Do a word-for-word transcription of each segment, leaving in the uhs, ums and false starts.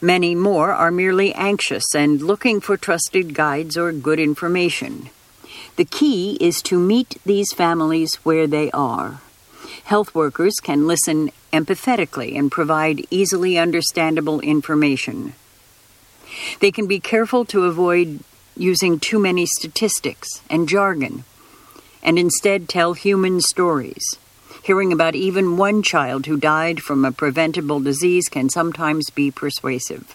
Many more are merely anxious and looking for trusted guides or good information. The key is to meet these families where they are. Health workers can listen empathetically and provide easily understandable information. They can be careful to avoid using too many statistics and jargon, and instead tell human stories. Hearing about even one child who died from a preventable disease can sometimes be persuasive.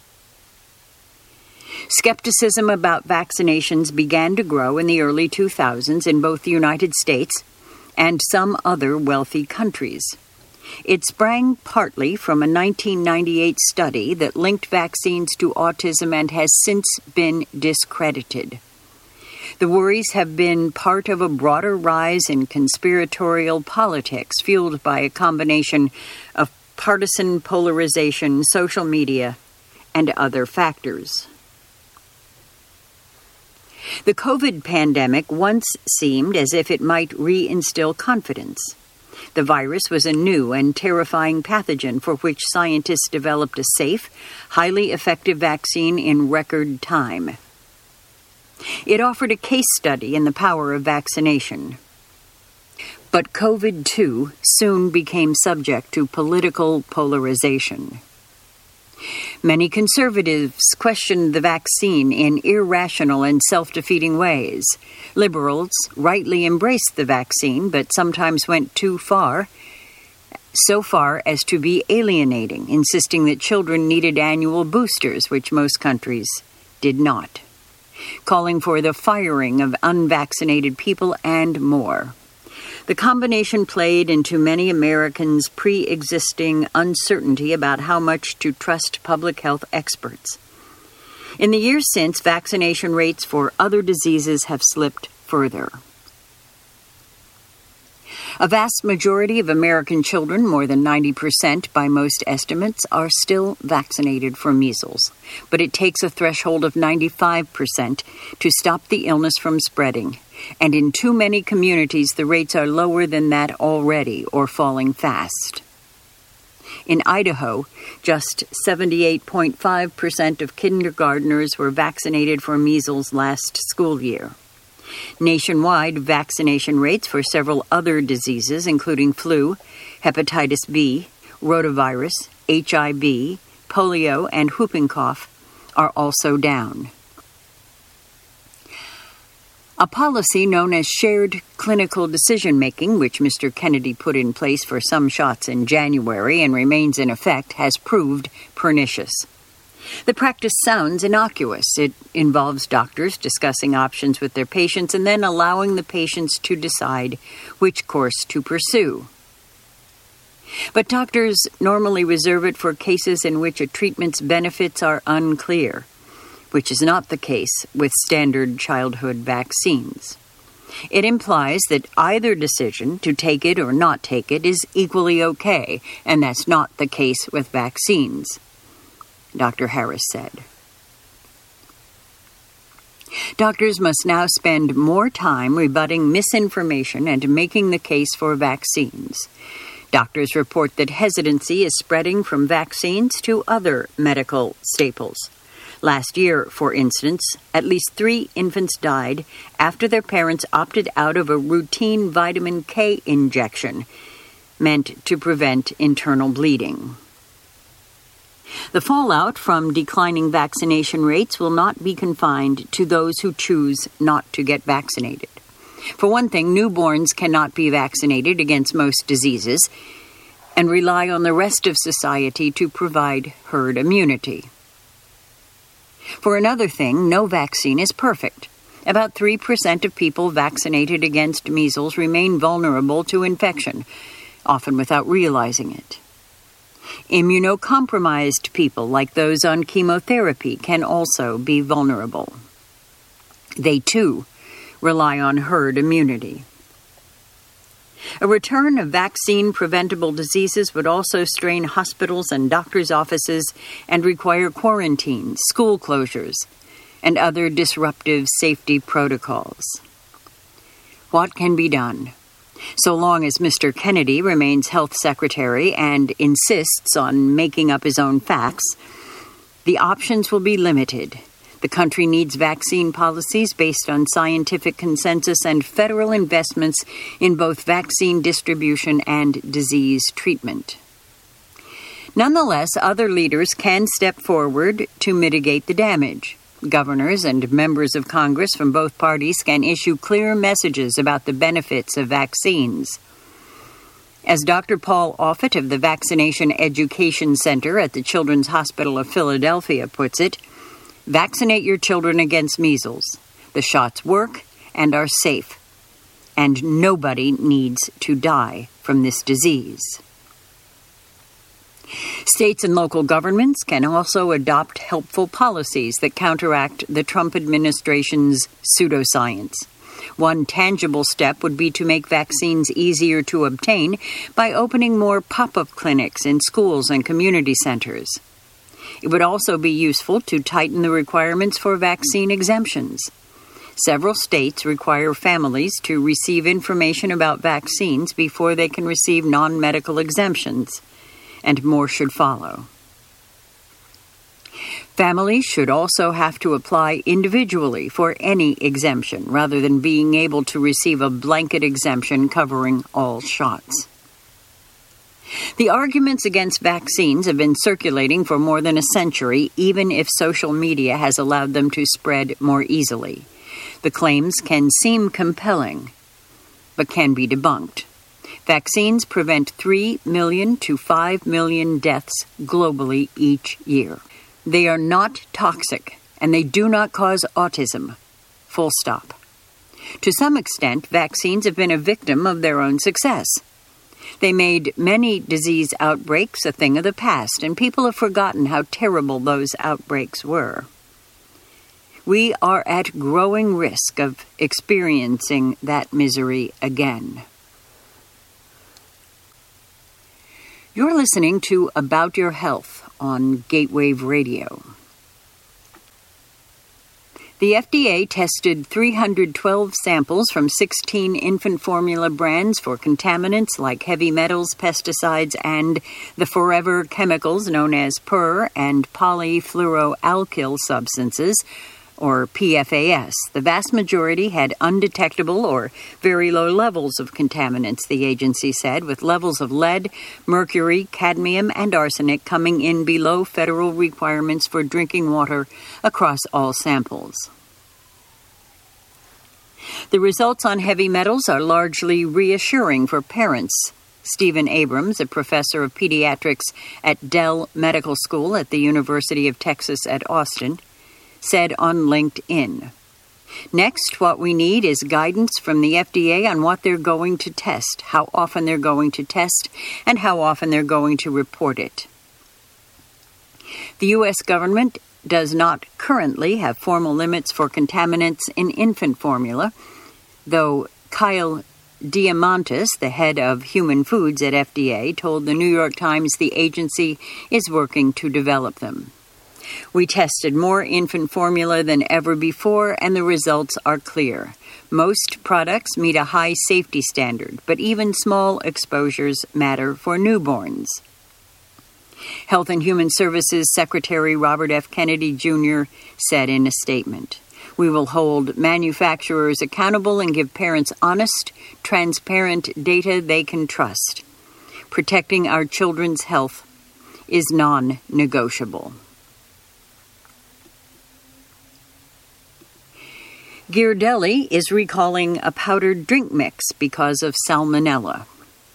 Skepticism about vaccinations began to grow in the early two thousands in both the United States and some other wealthy countries. It sprang partly from a nineteen ninety-eight study that linked vaccines to autism and has since been discredited. The worries have been part of a broader rise in conspiratorial politics fueled by a combination of partisan polarization, social media, and other factors. The COVID pandemic once seemed as if it might reinstill confidence. The virus was a new and terrifying pathogen for which scientists developed a safe, highly effective vaccine in record time. It offered a case study in the power of vaccination. But COVID too soon became subject to political polarization. Many conservatives questioned the vaccine in irrational and self-defeating ways. Liberals rightly embraced the vaccine, but sometimes went too far, so far as to be alienating, insisting that children needed annual boosters, which most countries did not, calling for the firing of unvaccinated people, and more. The combination played into many Americans' pre-existing uncertainty about how much to trust public health experts. In the years since, vaccination rates for other diseases have slipped further. A vast majority of American children, more than ninety percent by most estimates, are still vaccinated for measles. But it takes a threshold of ninety-five percent to stop the illness from spreading. And in too many communities, the rates are lower than that already or falling fast. In Idaho, just seventy-eight point five percent of kindergartners were vaccinated for measles last school year. Nationwide, vaccination rates for several other diseases, including flu, hepatitis B, rotavirus, H I V, polio, and whooping cough, are also down. A policy known as shared clinical decision-making, which Mister Kennedy put in place for some shots in January and remains in effect, has proved pernicious. The practice sounds innocuous. It involves doctors discussing options with their patients and then allowing the patients to decide which course to pursue. But doctors normally reserve it for cases in which a treatment's benefits are unclear, which is not the case with standard childhood vaccines. It implies that either decision, to take it or not take it, is equally okay, and that's not the case with vaccines, Doctor Harris said. Doctors must now spend more time rebutting misinformation and making the case for vaccines. Doctors report that hesitancy is spreading from vaccines to other medical staples. Last year, for instance, at least three infants died after their parents opted out of a routine vitamin K injection meant to prevent internal bleeding. The fallout from declining vaccination rates will not be confined to those who choose not to get vaccinated. For one thing, newborns cannot be vaccinated against most diseases and rely on the rest of society to provide herd immunity. For another thing, no vaccine is perfect. About three percent of people vaccinated against measles remain vulnerable to infection, often without realizing it. Immunocompromised people, like those on chemotherapy, can also be vulnerable. They, too, rely on herd immunity. A return of vaccine-preventable diseases would also strain hospitals and doctors' offices and require quarantines, school closures, and other disruptive safety protocols. What can be done? So long as Mister Kennedy remains health secretary and insists on making up his own facts, The options will be limited. The country needs vaccine policies based on scientific consensus and federal investments in both vaccine distribution and disease treatment. Nonetheless, other leaders can step forward to mitigate the damage. Governors and members of Congress from both parties can issue clear messages about the benefits of vaccines. As Doctor Paul Offit of the Vaccination Education Center at the Children's Hospital of Philadelphia puts it, vaccinate your children against measles. The shots work and are safe, and nobody needs to die from this disease. States and local governments can also adopt helpful policies that counteract the Trump administration's pseudoscience. One tangible step would be to make vaccines easier to obtain by opening more pop-up clinics in schools and community centers. It would also be useful to tighten the requirements for vaccine exemptions. Several states require families to receive information about vaccines before they can receive non-medical exemptions, and more should follow. Families should also have to apply individually for any exemption rather than being able to receive a blanket exemption covering all shots. The arguments against vaccines have been circulating for more than a century, even if social media has allowed them to spread more easily. The claims can seem compelling, but can be debunked. Vaccines prevent three million to five million deaths globally each year. They are not toxic, and they do not cause autism. Full stop. To some extent, vaccines have been a victim of their own success. They made many disease outbreaks a thing of the past, and people have forgotten how terrible those outbreaks were. We are at growing risk of experiencing that misery again. You're listening to About Your Health on Gatewave Radio. The F D A tested three hundred twelve samples from sixteen infant formula brands for contaminants like heavy metals, pesticides, and the forever chemicals known as P E R and polyfluoroalkyl substances, or P F A S. The vast majority had undetectable or very low levels of contaminants, the agency said, with levels of lead, mercury, cadmium, and arsenic coming in below federal requirements for drinking water across all samples. The results on heavy metals are largely reassuring for parents. Stephen Abrams, a professor of pediatrics at Dell Medical School at the University of Texas at Austin, said on LinkedIn. Next, what we need is guidance from the F D A on what they're going to test, how often they're going to test, and how often they're going to report it. The U S government does not currently have formal limits for contaminants in infant formula, though Kyle Diamantis, the head of Human Foods at F D A, told the New York Times the agency is working to develop them. We tested more infant formula than ever before, and the results are clear. Most products meet a high safety standard, but even small exposures matter for newborns. Health and Human Services Secretary Robert F. Kennedy Junior said in a statement, "We will hold manufacturers accountable and give parents honest, transparent data they can trust. Protecting our children's health is non-negotiable." Ghirardelli is recalling a powdered drink mix because of salmonella.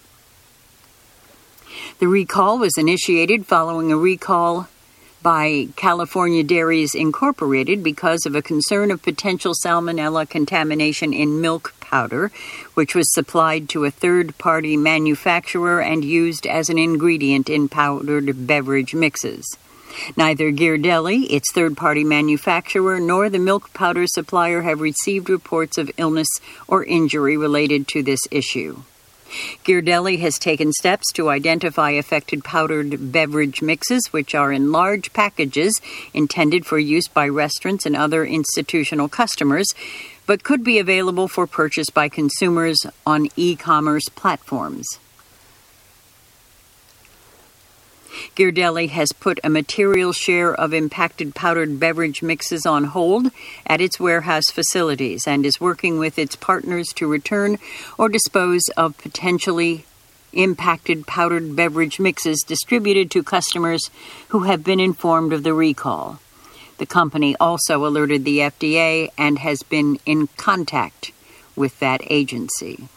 The recall was initiated following a recall by California Dairies Incorporated because of a concern of potential salmonella contamination in milk powder, which was supplied to a third-party manufacturer and used as an ingredient in powdered beverage mixes. Neither Ghirardelli, its third-party manufacturer, nor the milk powder supplier have received reports of illness or injury related to this issue. Ghirardelli has taken steps to identify affected powdered beverage mixes, which are in large packages intended for use by restaurants and other institutional customers, but could be available for purchase by consumers on e-commerce platforms. Ghirardelli has put a material share of impacted powdered beverage mixes on hold at its warehouse facilities and is working with its partners to return or dispose of potentially impacted powdered beverage mixes distributed to customers who have been informed of the recall. The company also alerted the F D A and has been in contact with that agency.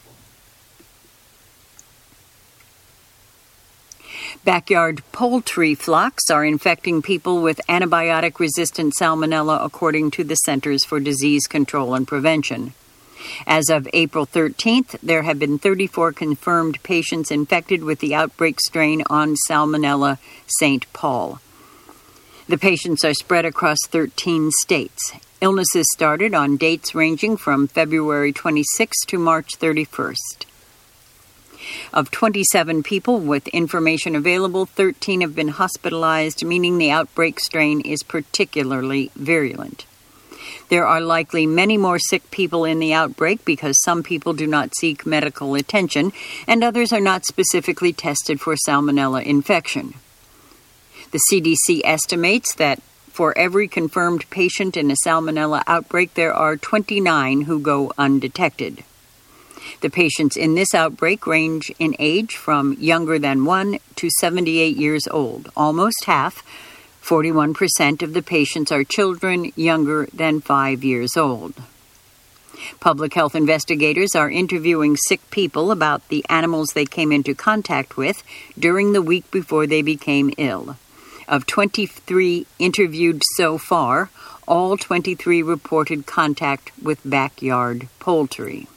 Backyard poultry flocks are infecting people with antibiotic-resistant salmonella, according to the Centers for Disease Control and Prevention. As of April thirteenth, there have been thirty-four confirmed patients infected with the outbreak strain on Salmonella Saint Paul. The patients are spread across thirteen states. Illnesses started on dates ranging from February twenty-sixth to March thirty-first. Of twenty-seven people with information available, thirteen have been hospitalized, meaning the outbreak strain is particularly virulent. There are likely many more sick people in the outbreak because some people do not seek medical attention and others are not specifically tested for salmonella infection. The C D C estimates that for every confirmed patient in a salmonella outbreak, there are twenty-nine who go undetected. The patients in this outbreak range in age from younger than one to seventy-eight years old. Almost half, forty-one percent of the patients are children younger than five years old. Public health investigators are interviewing sick people about the animals they came into contact with during the week before they became ill. Of twenty-three interviewed so far, all twenty-three reported contact with backyard poultry.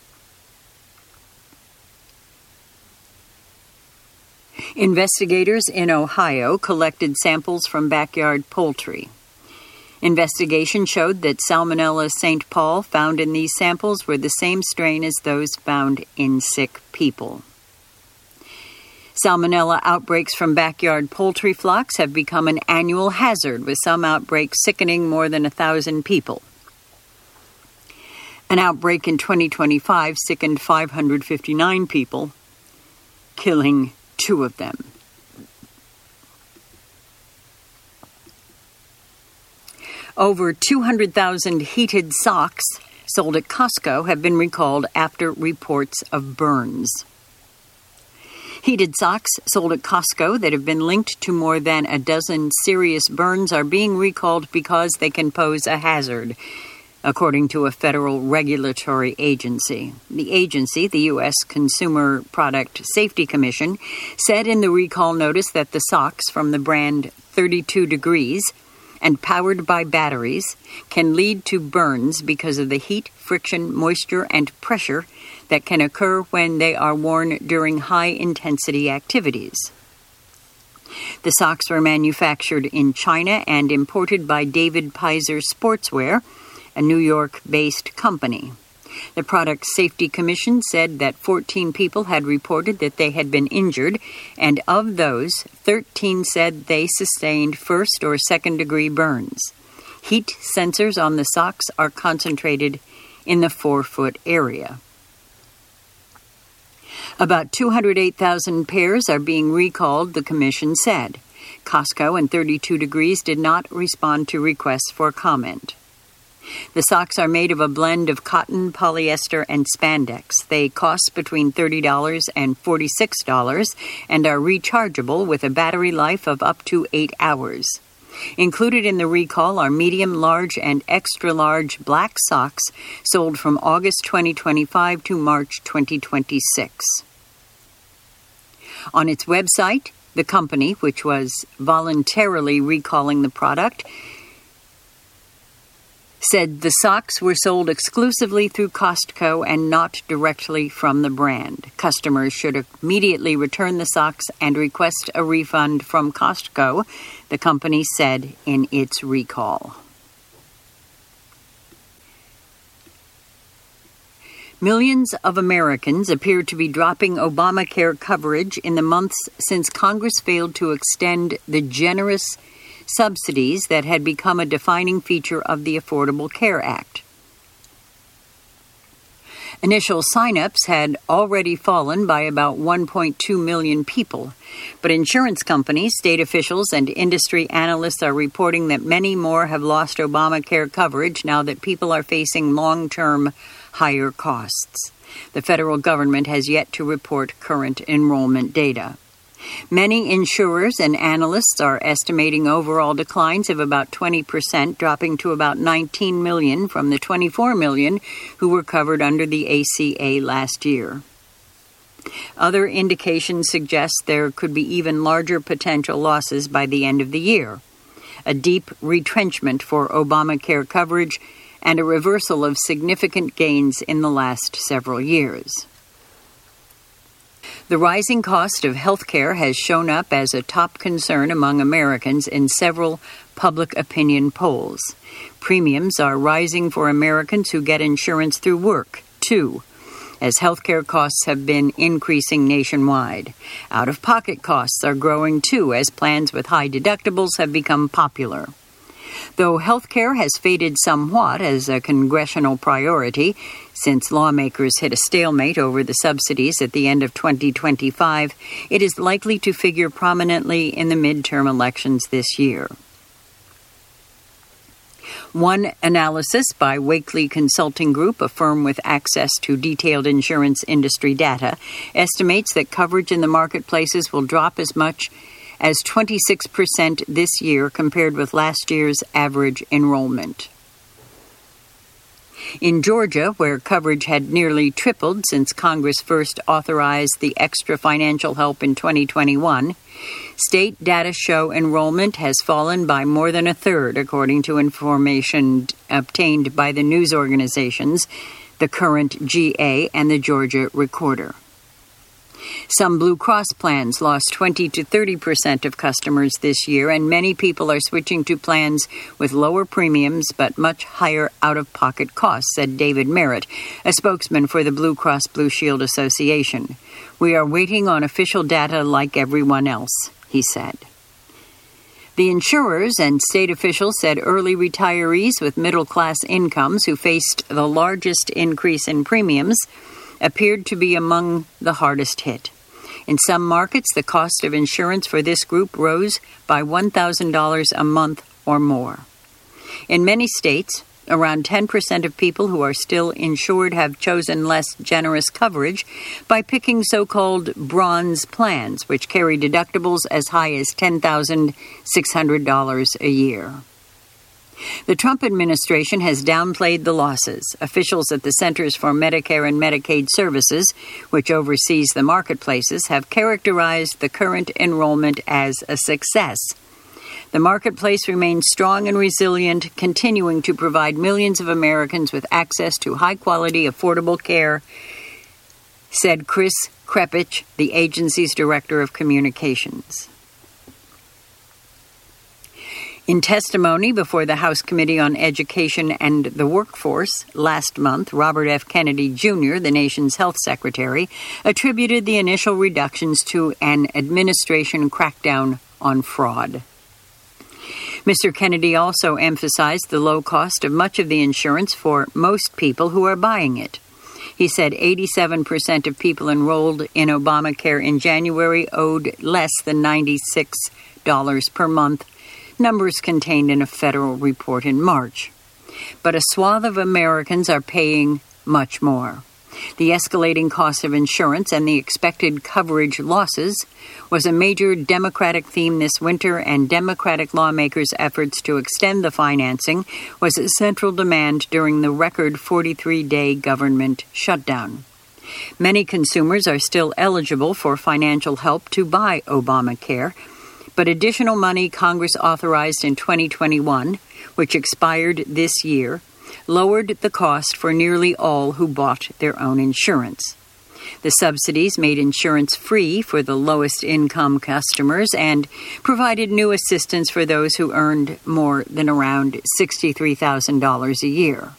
Investigators in Ohio collected samples from backyard poultry. Investigation showed that Salmonella Saint Paul found in these samples were the same strain as those found in sick people. Salmonella outbreaks from backyard poultry flocks have become an annual hazard, with some outbreaks sickening more than a thousand people. An outbreak in twenty twenty-five sickened five hundred fifty-nine people, killing two of them. Over two hundred thousand heated socks sold at Costco have been recalled after reports of burns. Heated socks sold at Costco that have been linked to more than a dozen serious burns are being recalled because they can pose a hazard, according to a federal regulatory agency. The agency, the U S Consumer Product Safety Commission, said in the recall notice that the socks from the brand thirty-two degrees and powered by batteries can lead to burns because of the heat, friction, moisture, and pressure that can occur when they are worn during high-intensity activities. The socks were manufactured in China and imported by David Pizer Sportswear, a New York-based company. The Product Safety Commission said that fourteen people had reported that they had been injured, and of those, thirteen said they sustained first or second-degree burns. Heat sensors on the socks are concentrated in the forefoot area. About two hundred eight thousand pairs are being recalled, the Commission said. Costco and thirty-two degrees did not respond to requests for comment. The socks are made of a blend of cotton, polyester, and spandex. They cost between thirty dollars and forty-six dollars and are rechargeable with a battery life of up to eight hours. Included in the recall are medium, large, and extra-large black socks sold from August twenty twenty-five to March twenty twenty-six. On its website, the company, which was voluntarily recalling the product, said the socks were sold exclusively through Costco and not directly from the brand. Customers should immediately return the socks and request a refund from Costco, the company said in its recall. Millions of Americans appear to be dropping Obamacare coverage in the months since Congress failed to extend the generous subsidies that had become a defining feature of the Affordable Care Act. Initial sign-ups had already fallen by about one point two million people, but insurance companies, state officials, and industry analysts are reporting that many more have lost Obamacare coverage now that people are facing long-term higher costs. The federal government has yet to report current enrollment data. Many insurers and analysts are estimating overall declines of about twenty percent, dropping to about nineteen million from the twenty-four million who were covered under the A C A last year. Other indications suggest there could be even larger potential losses by the end of the year. A deep retrenchment for Obamacare coverage and a reversal of significant gains in the last several years. The rising cost of health care has shown up as a top concern among Americans in several public opinion polls. Premiums are rising for Americans who get insurance through work, too, as health care costs have been increasing nationwide. Out-of-pocket costs are growing, too, as plans with high deductibles have become popular. Though health care has faded somewhat as a congressional priority, since lawmakers hit a stalemate over the subsidies at the end of twenty twenty-five, it is likely to figure prominently in the midterm elections this year. One analysis by Wakely Consulting Group, a firm with access to detailed insurance industry data, estimates that coverage in the marketplaces will drop as much as twenty-six percent this year compared with last year's average enrollment. In Georgia, where coverage had nearly tripled since Congress first authorized the extra financial help in twenty twenty-one, state data show enrollment has fallen by more than a third, according to information obtained by the news organizations, the Current G A and the Georgia Recorder. Some Blue Cross plans lost twenty to thirty percent of customers this year, and many people are switching to plans with lower premiums but much higher out-of-pocket costs, said David Merritt, a spokesman for the Blue Cross Blue Shield Association. We are waiting on official data like everyone else, he said. The insurers and state officials said early retirees with middle-class incomes who faced the largest increase in premiums appeared to be among the hardest hit. In some markets, the cost of insurance for this group rose by one thousand dollars a month or more. In many states, around ten percent of people who are still insured have chosen less generous coverage by picking so-called bronze plans, which carry deductibles as high as ten thousand six hundred dollars a year. The Trump administration has downplayed the losses. Officials at the Centers for Medicare and Medicaid Services, which oversees the marketplaces, have characterized the current enrollment as a success. The marketplace remains strong and resilient, continuing to provide millions of Americans with access to high-quality, affordable care, said Chris Krepich, the agency's director of communications. In testimony before the House Committee on Education and the Workforce last month, Robert F. Kennedy Junior, the nation's health secretary, attributed the initial reductions to an administration crackdown on fraud. Mister Kennedy also emphasized the low cost of much of the insurance for most people who are buying it. He said eighty-seven percent of people enrolled in Obamacare in January owed less than ninety-six dollars per month, numbers contained in a federal report in March. But a swath of Americans are paying much more. The escalating cost of insurance and the expected coverage losses was a major Democratic theme this winter, and Democratic lawmakers' efforts to extend the financing was a central demand during the record forty-three day government shutdown. Many consumers are still eligible for financial help to buy Obamacare, but additional money Congress authorized in twenty twenty-one, which expired this year, lowered the cost for nearly all who bought their own insurance. The subsidies made insurance free for the lowest income customers and provided new assistance for those who earned more than around sixty-three thousand dollars a year.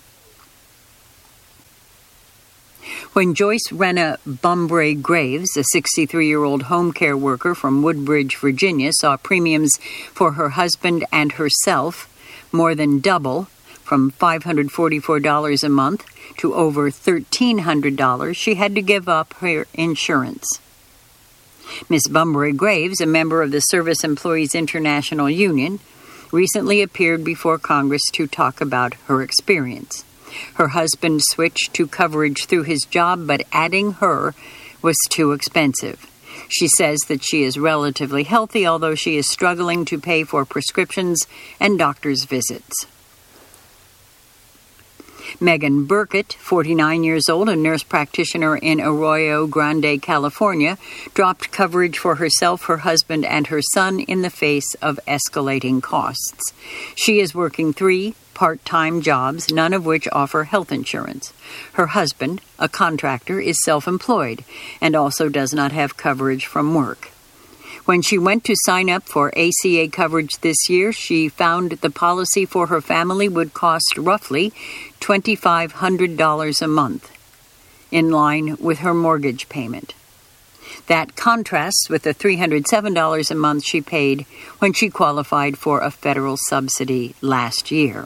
When Joyce Renna Bumbray Graves, a sixty-three-year-old home care worker from Woodbridge, Virginia, saw premiums for her husband and herself more than double From five hundred forty-four dollars a month to over one thousand three hundred dollars, she had to give up her insurance. Miz Bunbury Graves, a member of the Service Employees International Union, recently appeared before Congress to talk about her experience. Her husband switched to coverage through his job, but adding her was too expensive. She says that she is relatively healthy, although she is struggling to pay for prescriptions and doctor's visits. Megan Burkett, forty-nine years old, a nurse practitioner in Arroyo Grande, California, dropped coverage for herself, her husband, and her son in the face of escalating costs. She is working three part-time jobs, none of which offer health insurance. Her husband, a contractor, is self-employed and also does not have coverage from work. When she went to sign up for A C A coverage this year, she found the policy for her family would cost roughly two thousand five hundred dollars a month, in line with her mortgage payment. That contrasts with the three hundred seven dollars a month she paid when she qualified for a federal subsidy last year.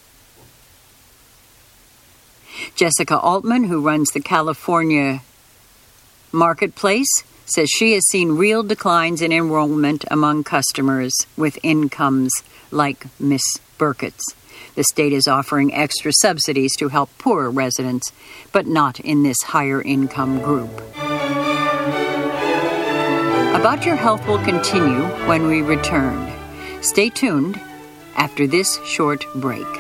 Jessica Altman, who runs the California Marketplace, says she has seen real declines in enrollment among customers with incomes like Miss Burkett's. The state is offering extra subsidies to help poorer residents, but not in this higher income group. About Your Health will continue when we return. Stay tuned after this short break.